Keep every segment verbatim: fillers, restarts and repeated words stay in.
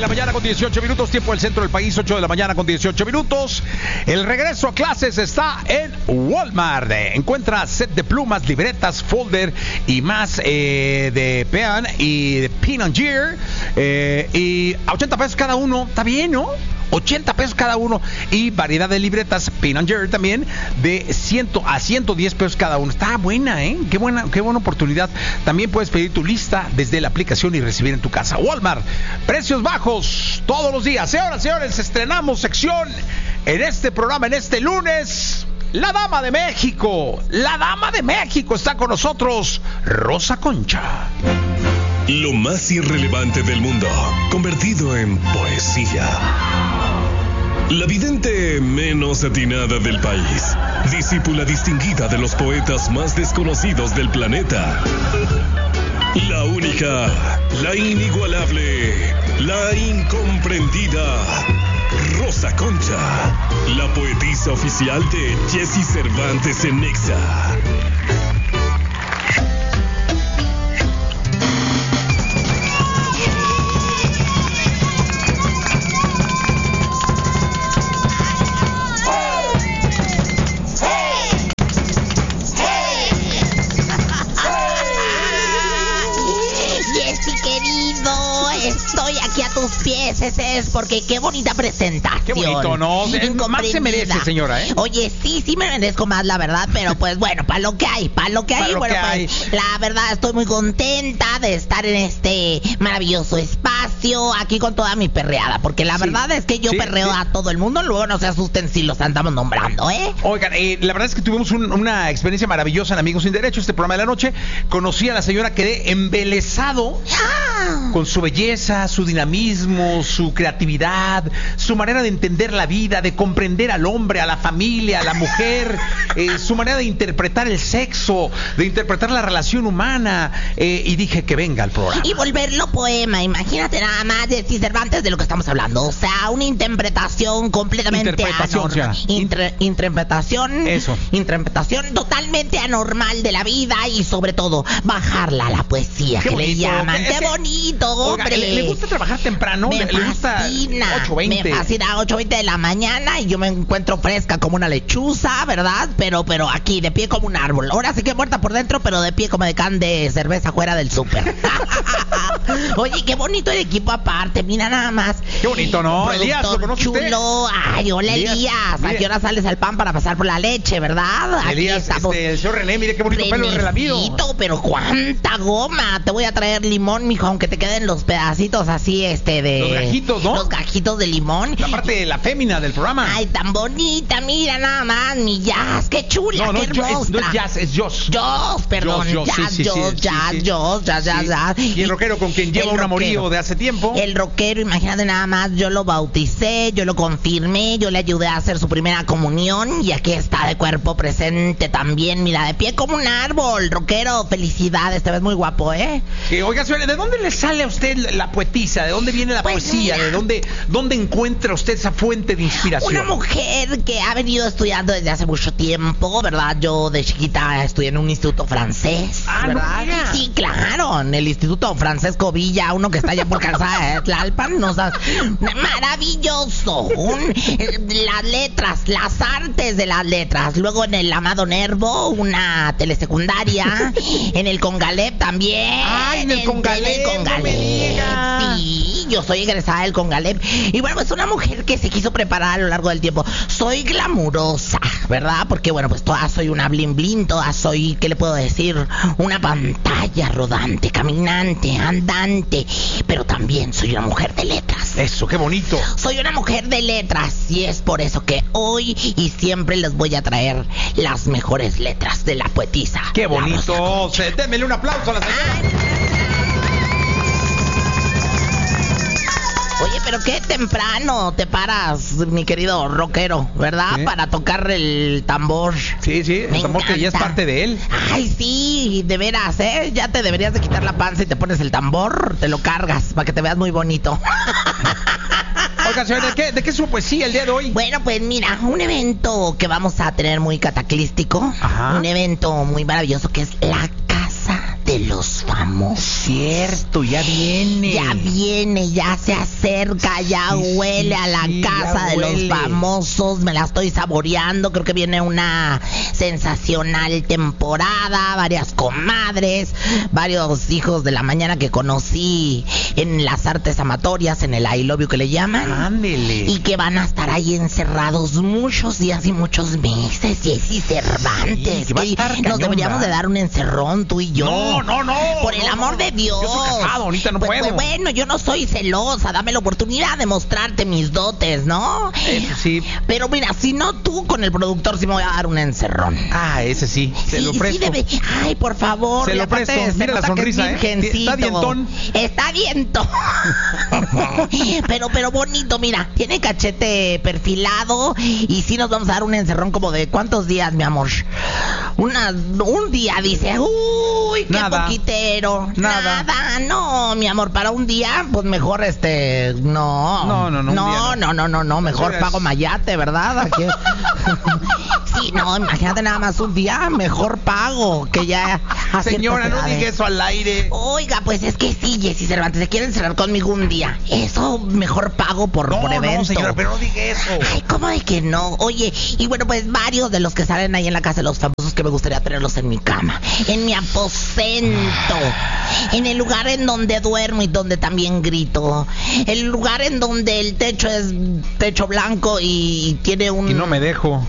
la mañana con dieciocho minutos, tiempo del centro del país, ocho de la mañana con dieciocho minutos. El regreso a clases está en Walmart. Encuentra set de plumas, libretas, folder y más eh, de Pean y de Pin and Gear. Eh, y a ochenta pesos cada uno. Está bien, ¿no? ochenta pesos cada uno y variedad de libretas Pin and Gear también de cien a ciento diez pesos cada uno. Está buena, ¿eh? Qué buena, qué buena oportunidad. También puedes pedir tu lista desde la aplicación y recibir en tu casa. Walmart, precios bajos todos los días. Señoras y señores, estrenamos sección en este programa, en este lunes. La Dama de México, la Dama de México está con nosotros, Rosa Concha. Lo más irrelevante del mundo, convertido en poesía. La vidente menos atinada del país, discípula distinguida de los poetas más desconocidos del planeta. La única, la inigualable, la incomprendida, Rosa Concha, la poetisa oficial de Jessy Cervantes en Nexa. Estoy aquí a tus pies, ese es porque qué bonita presentación. Qué bonito, ¿no? Más se merece, señora, ¿eh? Oye, sí, sí me merezco más, la verdad, pero pues bueno, para lo que hay, para lo que hay, lo bueno, que pues hay. La verdad estoy muy contenta de estar en este maravilloso espacio, aquí con toda mi perreada, porque la Sí. verdad es que yo Sí, perreo sí. a todo el mundo, luego no se asusten si los andamos nombrando, ¿eh? Oigan, eh, la verdad es que tuvimos un, una experiencia maravillosa en Amigos Sin Derecho, este programa de la noche. Conocí a la señora, quedé embelesado ¡Ah! con su belleza, su dinamismo, su creatividad, su manera de entender la vida, de comprender al hombre, a la familia, a la mujer, eh, su manera de interpretar el sexo, de interpretar la relación humana, eh, y dije que venga al programa. Y volverlo poema, imagínate nada más de Jessy Cervantes de lo que estamos hablando. O sea, una interpretación completamente Interpretación, anormal. señora. Intre- interpretación. Eso. Interpretación totalmente anormal de la vida y sobre todo bajarla a la poesía Qué que le bonito, llaman. que- ¡Qué es que- bonito, Oiga, hombre! ¿le, le gusta trabajar temprano? Me ¿Le, le gusta fascina, ocho veinte? me fascina, ocho veinte de la mañana y yo me encuentro fresca como una lechuza, ¿verdad? Pero, pero aquí, de pie como un árbol. Ahora sí que muerta por dentro, pero de pie como de can de cerveza fuera del súper. Oye, qué bonito el equipo aparte, mira nada más. Qué bonito, ¿no? Productor Elías, ¿lo conoce chulo. usted? Ay, hola Elías, Elías. ¿A mire. qué hora sales al pan para pasar por la leche, verdad? Aquí Elías, estamos. este, el señor René, mire qué bonito pelo relamido. Renecito, pero cuánta goma. Te voy a traer limón, mijo, aunque te queden los pedacitos así, este, de... Los gajitos, ¿no? Los gajitos de limón. La parte de la fémina del programa. Ay, tan bonita, mira nada más, mi jazz, qué chula, no, no, qué es, jo- es- hermosa. no es jazz, es Josh. Joss, perdón, Joss, Joss, jazz, sí, sí, Joss, sí, jazz, sí, sí. Joss, jazz, jazz, Sí. jazz. Y el rockero con quien lleva El un amorío rockero. de hace tiempo. El rockero, imagínate nada más, yo lo bauticé, yo lo confirmé, yo le ayudé a hacer su primera comunión y aquí está de cuerpo presente también, mira, de pie como un árbol, rockero, felicidades, te ves muy guapo, ¿eh? Eh, oiga, señora, ¿de dónde le sale a usted la poetisa? ¿De dónde viene la Pues poesía? mira. ¿De dónde, dónde encuentra usted esa fuente de inspiración? Una mujer que ha venido estudiando desde hace mucho tiempo, ¿verdad? Yo de chiquita estudié en un instituto francés, Ah, no ¿verdad? diga. Sí, claro, en el Instituto Francesco Villa, uno que está allá por Calzada de Tlalpan, nos da maravilloso. Un- las letras, las artes de las letras. Luego en el Amado Nervo, una telesecundaria. En el Congalep también. Ay, en el Congalep, en el no me diga. Sí, yo soy egresada del Congalep. Y bueno, es una mujer que se quiso preparar a lo largo del tiempo. Soy glamurosa, ¿verdad? Porque bueno, pues toda soy una blin blin, toda soy, ¿qué le puedo decir? Una pantalla rodante, caminante, andante. Pero también soy una mujer de letras. Eso, qué bonito. Soy una mujer de letras y es por eso que hoy y siempre les voy a traer las mejores letras de la poetisa. Qué la Rosa bonito. Se- Démele un aplauso a la señora. Oye, pero qué temprano te paras, mi querido rockero, ¿verdad? Sí. Para tocar el tambor. Sí, sí, Me el tambor que ya es encanta. parte de él. Ay, sí, de veras, ¿eh? Ya te deberías de quitar la panza y te pones el tambor, te lo cargas para que te veas muy bonito. Oiga, señora, ¿de qué, ¿de qué es su poesía el día de hoy? Bueno, pues mira, un evento que vamos a tener muy cataclístico, Ajá. un evento muy maravilloso que es la Casa de de los famosos. Cierto, ya viene. Ya viene, ya se acerca, ya Sí, huele sí, a la sí, casa ya de huele. los famosos. Me la estoy saboreando. Creo que viene una sensacional temporada. Varias comadres, varios hijos de la mañana que conocí en las artes amatorias, en el I Love You que le llaman. Ándele. Y que van a estar ahí encerrados muchos días y muchos meses. Jessy Cervantes. Sí, que va a Ey, estar nos cañón, deberíamos ¿verdad? de dar un encerrón, tú y yo. No, no, no. Por el no, amor no. de Dios. Yo soy casado, ahorita no Pues, puedo. pues, bueno, yo no soy celosa. Dame la oportunidad de mostrarte mis dotes, ¿no? Eso sí. Pero mira, si no tú con el productor sí me voy a dar un encerrón. Ah, ese sí. Se Sí, lo sí presto. debe- Ay, por favor. Se y lo aparte presto. se Mira la nota que es sonrisa, ¿eh? virgencito. Está dientón. Está dientón. pero, pero bonito, mira. Tiene cachete perfilado. Y sí nos vamos a dar un encerrón como de ¿cuántos días, mi amor? Una, un día, dice. Uy, qué Nada. poquitero. Nada. Nada. No, mi amor, para un día, pues mejor este. No. No, no, no, un No, día no. no, no, no, no. Mejor Oiga, pago es- mayate, ¿verdad? Aquí- Sí, no, imagínate nada más un día, mejor pago, que ya a Señora, ciertas no diga edades. eso al aire. Oiga, pues es que sí, Jessy Cervantes, se quieren encerrar conmigo un día. Eso mejor pago por, No, por evento. no, señora, pero no diga eso. Ay, ¿cómo de que no? Oye, y bueno, pues varios de los que salen ahí en la casa de los famosos que me gustaría tenerlos en mi cama, en mi aposento, en el lugar en donde duermo y donde también grito, el lugar en donde el techo es techo blanco y tiene un... Y no me dejo.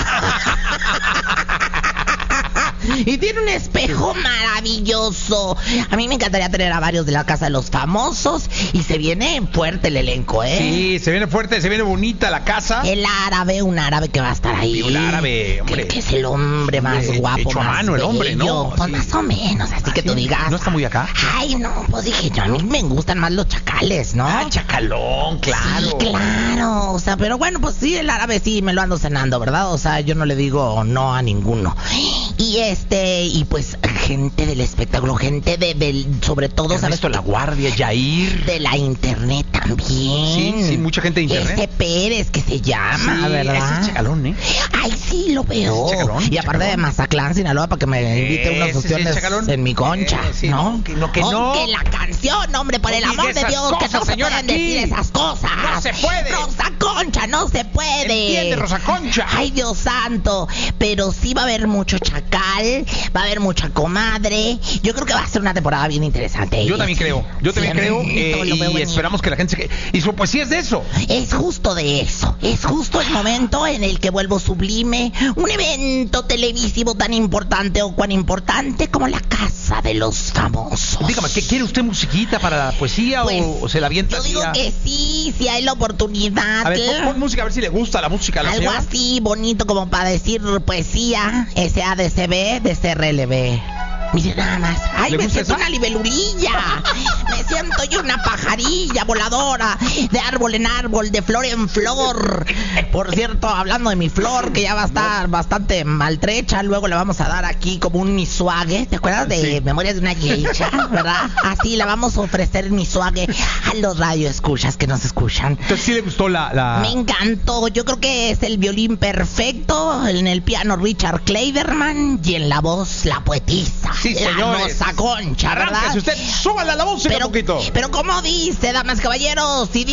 Y tiene un espejo maravilloso. A mí me encantaría tener a varios de la casa de los famosos. Y se viene fuerte el elenco, ¿eh? Sí, se viene fuerte, se viene bonita la casa. El árabe, un árabe que va a estar ahí. Un árabe, hombre. Que, que es el hombre más Hombre, guapo, hecho a más mano el hombre, ¿no? bello. Pues Sí. más o menos, así ¿Ah, que tú sí? digas. ¿No está muy acá? Ay, no, pues dije yo, a mí me gustan más los chacales, ¿no? Ah, chacalón, claro. Sí, claro. O sea, pero bueno, pues sí, el árabe sí me lo ando cenando, ¿verdad? O sea, yo no le digo no a ninguno. Y este, y pues gente del espectáculo, gente de, del, sobre todo, ¿sabes? Ernesto La Guardia, Yair. De la internet también. Sí, sí, mucha gente de internet. Ese Pérez que se llama, Sí, ¿verdad? ese es chacalón, ¿eh? Ay, sí, lo veo. Ese chacalón, y aparte chacalón. de Mazatlán, Sinaloa, para que me invite unas Ese sí es opciones chacalón. en mi concha, Eh, sí, ¿no? no, que no, que no. Que la canción, hombre, por No el diga amor de esas Dios, que cosas, no se señora, pueden aquí. decir esas cosas. No se puede. Rosa Concha, no se puede. Entiende, Rosa Concha. Ay, Dios santo. Pero sí va a haber mucho chacal, va a haber mucha comadre. Yo creo que va a ser una temporada bien interesante. Yo también creo, yo también Sí, creo, esto eh, lo veo y venir. esperamos que la gente se quede. Y su poesía es de eso. Es justo de eso, es justo el momento en el que vuelvo sublime un evento televisivo tan importante o cuán importante como la casa de los famosos. Dígame, ¿qué quiere usted musiquita para la poesía Pues, o, o se la avienta Yo así digo a- que sí, si hay la oportunidad. A ver, pon, pon música a ver si le gusta la música a la Algo señora. así bonito como para decir poesía, S A D C B, de C R L B. Mire nada más. Ay, ¿Le me gusta siento esa? una libelulilla. Me siento yo una pajarilla voladora. De árbol en árbol, de flor en flor. Por cierto, hablando de mi flor, que ya va a estar bastante maltrecha. Luego le vamos a dar aquí como un misuague. ¿Te acuerdas de Sí. Memorias de una geisha? ¿Verdad? Así la vamos a ofrecer en misuague a los radioescuchas que nos escuchan. Entonces sí le gustó la... la... Me encantó. Yo creo que es el violín perfecto. En el piano Richard Kleiderman y en la voz la poetisa. Sí, la señores. Rosa Concha, ¿verdad? Arránquese usted, súbale a la música Pero, un poquito. pero como dice, damas y caballeros, si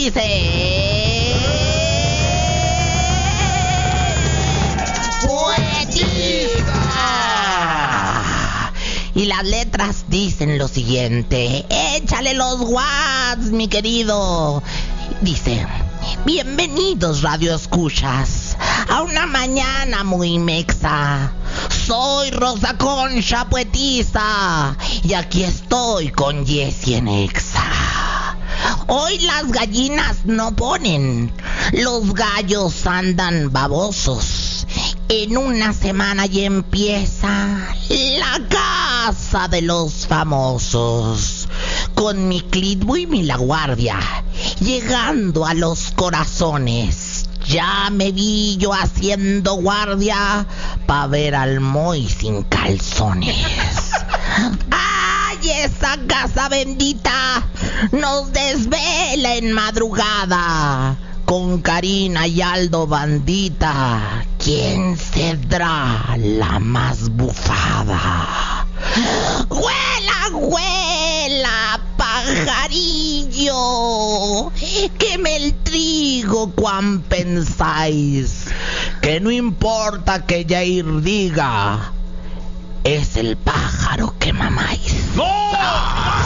dice... Poetisa. Y las letras dicen lo siguiente. Échale los watts, mi querido. Dice: bienvenidos, radio escuchas, a una mañana muy mexa. Soy Rosa Concha, poetisa, y aquí estoy con Jessy en Exa. Hoy las gallinas no ponen, los gallos andan babosos. En una semana ya empieza la casa de los famosos. Con mi Clitbo y mi La Guardia, llegando a los corazones. Ya me vi yo haciendo guardia pa' ver al Moy sin calzones. ¡Ay, esa casa bendita nos desvela en madrugada! Con Karina y Aldo Bandita, ¿quién será la más bufada? ¡Huela, huela, pajarillo! Queme el trigo, cuán pensáis. Que no importa que Jair diga, es el pájaro que mamáis. ¡No!